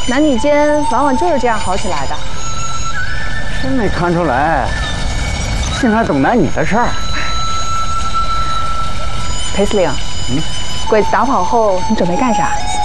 男女间往往就是这样好起来的。 真没看出来，竟然懂男女的事儿。 裴司令，鬼子打跑后，你准备干啥？